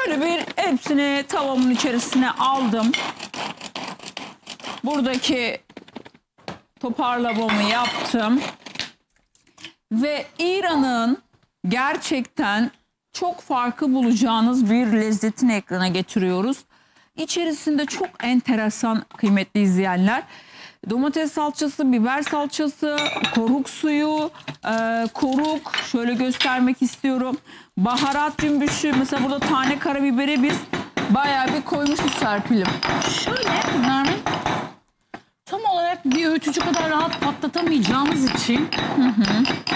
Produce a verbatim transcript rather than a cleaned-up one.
Şöyle bir hepsini tavamın içerisine aldım. Buradaki toparlamamı yaptım. Ve İran'ın gerçekten çok farkı bulacağınız bir lezzetini ekrana getiriyoruz. İçerisinde çok enteresan kıymetli izleyenler. Domates salçası, biber salçası, koruk suyu, e, koruk şöyle göstermek istiyorum. Baharat cümbüşü, mesela burada tane karabiberi biz bayağı bir koymuşuz Serpil'im. Şöyle Nermin, tam olarak bir öğütücü kadar rahat patlatamayacağımız için... Hı hı.